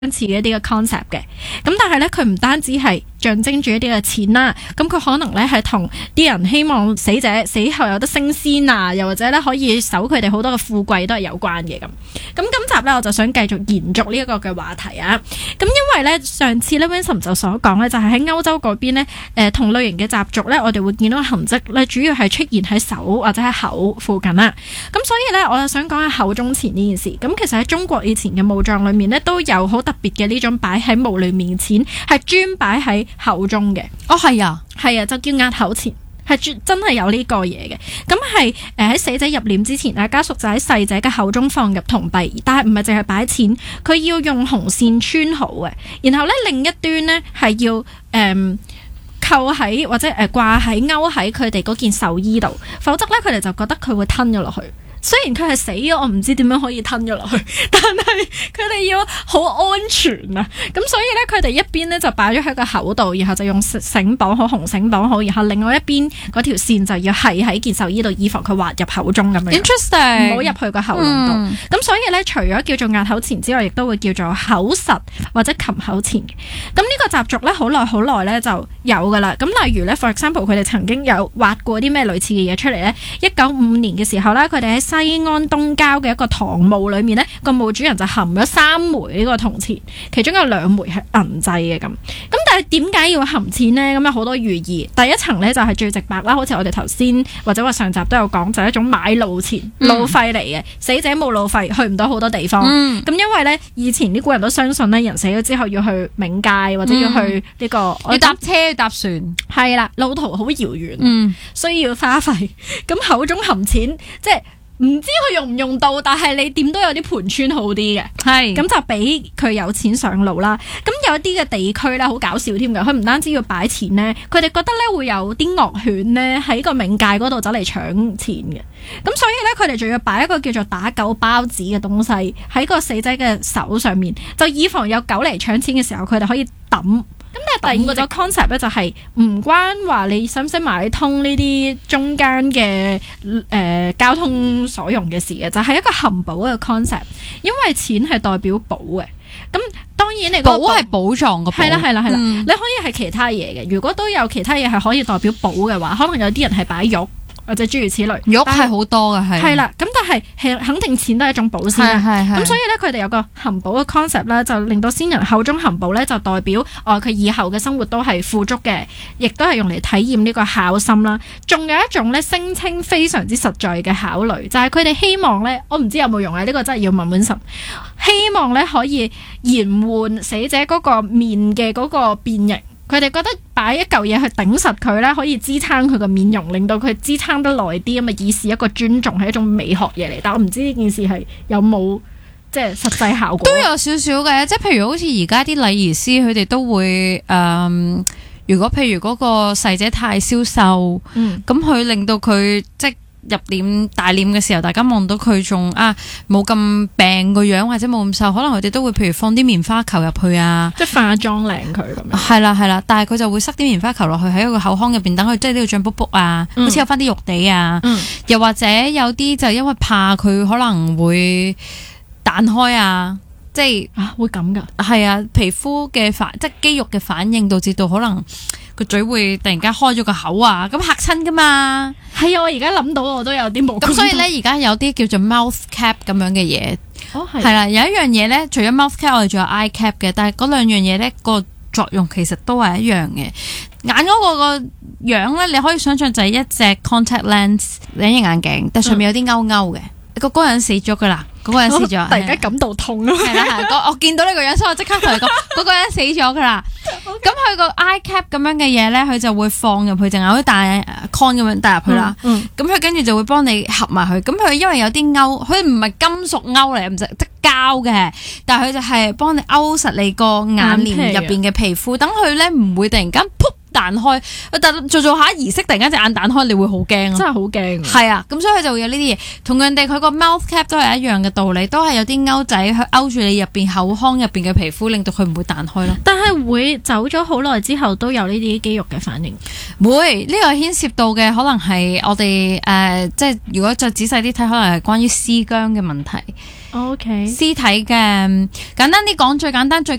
似嘅一啲嘅 concept 嘅，咁但係咧佢唔單止係象徵住一啲嘅錢啦，咁佢可能咧係同啲人希望死者死後有得升仙啊，又或者咧可以守佢哋好多嘅富貴都係有關嘅咁。咁今集咧我就想繼續延續呢一個嘅話題啊。咁因為咧上次咧 Vincent 就所講咧，就係喺歐洲嗰邊咧，同類型嘅習俗咧，我哋會見到痕跡咧，主要係出現喺手或者喺口附近啦。咁所以咧，我就想講下口中錢呢件事。咁其實喺中國以前嘅墓葬裏面咧，都有好特別嘅呢種擺喺墓裏面嘅錢，係專擺喺口中嘅。 哦，係啊， 係啊，就叫壓口錢，係真係有呢個嘢嘅。咁係喺死者入殮之前啊，家屬就喺逝者嘅口中放入銅幣，但係唔係淨係擺錢，佢要用紅線穿好嘅。然後咧另一端呢係要扣喺或者掛喺勾喺佢哋嗰件壽衣度，否則咧佢哋就覺得佢會吞咗落去。雖然佢係死咗，我唔知點樣可以吞咗落去，但係佢哋要好安全啊！咁所以咧，佢哋一邊咧就擺咗喺個口度，然後就用繩綁好，紅繩綁好，然後另外一邊嗰條線就要係喺件壽衣度，以防佢滑入口中咁樣。 Interesting， 唔好入去個喉嚨度。咁所以咧，除咗叫做壓口錢之外，亦都會叫做口實或者擒口錢嘅。咁呢個習俗咧，好耐咧就有噶啦。咁例如咧 ，for example， 佢哋曾經有挖過啲咩類似嘅嘢出嚟咧。1955年嘅時候咧，佢哋喺西安東郊嘅一個唐墓裏面呢，個墓主人就含咗3枚呢個銅錢，其中有2枚係銀製嘅咁。但係點解要含錢呢？咁有好多寓意。第一層呢，就係最直白啦，好似我哋頭先或者話上集都有講，就係一種買路錢、路費嚟嘅。死者冇路費，去唔到好多地方。咁因為呢，以前啲古人都相信呢，人死咗之後要去冥界或者要去呢個要搭車要搭船， 係啦，路途好遙遠，需要花費。咁口中含錢，即係。唔知佢用唔用到，但係你點都有啲盤穿好啲嘅，係咁就俾佢有錢上路啦。咁有一啲嘅地區咧，好搞笑添㗎，佢唔單止要擺錢咧，佢哋覺得咧會有啲惡犬咧喺個冥界嗰度走嚟搶錢嘅。咁所以咧，佢哋仲要擺一個叫做打狗包子嘅東西喺個死者嘅手上面，就以防有狗嚟搶錢嘅時候，佢哋可以抌。咁但係第二個 concept 咧就係唔關話你使唔使買通呢啲中間嘅交通所用嘅事嘅，就係一個含寶嘅 concept， 因為錢係代表寶嘅。咁當然你寶係寶藏嘅寶， 係啦，你可以係其他嘢嘅。如果都有其他嘢係可以代表寶嘅話，可能有啲人係擺玉。或者諸如此類，玉係好多嘅，係啦。咁但係肯定錢都係一種寶先，咁所以咧佢哋有個含寶嘅 concept 咧，就令到先人口中含寶咧，就代表佢以後嘅生活都係富足嘅，亦都係用嚟體驗呢個孝心啦。仲有一種咧聲稱非常之實在嘅考慮，就係佢哋希望咧，我唔知有冇用啊？呢個真係要問問神。希望咧可以延緩死者嗰個面嘅嗰個變形。佢哋覺得擺一嚿嘢去頂實佢咧，可以支撐佢個面容，令到佢支撐得耐啲，咁啊以示一個尊重，係一種美學嘢嚟。但我唔知呢件事係有冇即係實際效果。 都有少少嘅，即係譬如好似而家啲禮儀師，佢哋都會如果譬如嗰個逝者太消瘦，咁佢令到佢即係入殮大殮嘅時候，大家望到佢仲冇咁病個樣，或者冇咁瘦，可能佢哋都會譬如放啲棉花球入去啊， 即係化妝靚佢咁樣。 係啦，但係佢就會塞啲棉花球落去喺個口腔入邊，等佢即係呢度脹卜卜啊，好似有翻啲肉地啊。又或者有啲就因為怕佢可能會彈開啊，即係會咁噶？ 係啊，皮膚嘅即係肌肉嘅反應導致到可能個嘴會突然間開咗個口啊，咁嚇親噶嘛。 係啊，我而家諗到我都有啲冇。 咁所以咧，而家有啲叫做 mouth cap 咁樣嘅嘢。係啦，有一樣嘢咧，除咗 mouth cap，我哋仲有 eye cap 嘅，但係嗰兩樣嘢咧個作用其實都係一樣嘅。眼嗰個樣咧，你可以想象就係一隻 contact lens 隱形眼鏡，但上面有啲勾勾嘅。嗰個人死咗噶啦，嗰個人死咗。 突然間感到痛啊！ 係啦，我見到呢個樣，所以我即刻同你講，嗰個人死咗噶啦。咁佢個 eye cap 咁樣嘅嘢咧，佢就會放入去，淨係好似戴 con 咁樣戴入去啦。咁佢跟住就會幫你合埋佢。咁佢因為有啲勾，佢唔係金屬勾嚟，唔使即膠嘅，但係佢就係幫你勾實你個眼簾入邊嘅皮膚，等佢咧唔會突然間噗彈開，但做下儀式，突然間隻眼彈開，你會好驚咯， 真係好驚。 係啊，咁所以佢就會有呢啲嘢，同樣地佢個 mouth cap 都係一樣嘅道理，都係有啲勾仔去勾住你入邊口腔入邊嘅皮膚，令到佢唔會彈開咯。 但係會走咗好耐之後都有呢啲肌肉嘅反應。 會呢個牽涉到嘅可能係我哋即係如果再仔細啲睇，可能係關於屍僵嘅問題。 OK， 屍體嘅簡單啲講，最簡單最